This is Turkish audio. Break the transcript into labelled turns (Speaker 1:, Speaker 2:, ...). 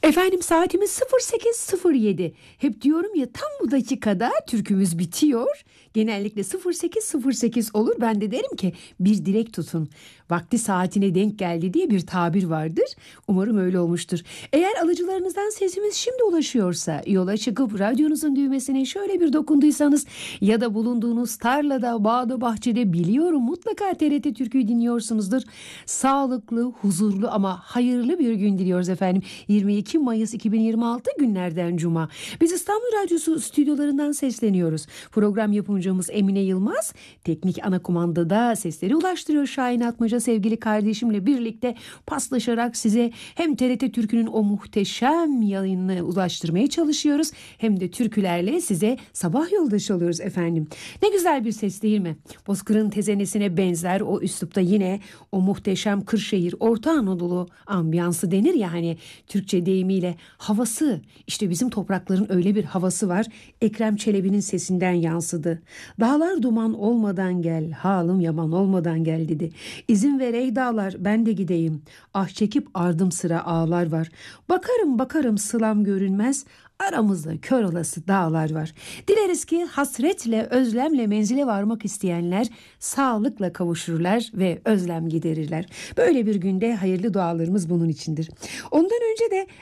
Speaker 1: Efendim saatimiz 08.07. Hep diyorum ya tam bu dakikada türkümüz bitiyor. Genellikle 08.08 olur. Ben de derim ki bir dilek tutun. Vakti saatine denk geldi diye bir tabir vardır. Umarım öyle olmuştur. Eğer alıcılarınızdan sesimiz şimdi ulaşıyorsa yola çıkıp radyonuzun düğmesine şöyle bir dokunduysanız ya da bulunduğunuz tarlada, bağda, bahçede biliyorum mutlaka TRT Türkü'yü dinliyorsunuzdur. Sağlıklı, huzurlu ama hayırlı bir gün diliyoruz efendim. 22 Mayıs 2026 günlerden Cuma. Biz İstanbul Radyosu stüdyolarından sesleniyoruz. Program yapımcımız Emine Yılmaz, teknik ana kumandada sesleri ulaştırıyor Şahin Atmaca sevgili kardeşimle birlikte paslaşarak size hem TRT Türkü'nün o muhteşem yayınını ulaştırmaya çalışıyoruz hem de türkülerle size sabah yoldaşı oluyoruz efendim. Ne güzel bir ses değil mi? Bozkır'ın tezenesine benzer o üslupta yine o muhteşem Kırşehir, Orta Anadolu ambiyansı denir ya hani Türkçe deyimiyle havası. İşte bizim toprakların öyle bir havası var. Ekrem Çelebi'nin sesinden yansıdı. Dağlar duman olmadan gel, halim yaman olmadan gel dedi. İzin ver ey dağlar ben de gideyim. Ah çekip ardım sıra ağlar var. Bakarım bakarım sılam görünmez. Aramızda kör olası dağlar var. Dileriz ki hasretle, özlemle menzile varmak isteyenler sağlıkla kavuşurlar ve özlem giderirler. Böyle bir günde hayırlı dualarımız bunun içindir. Ondan önce de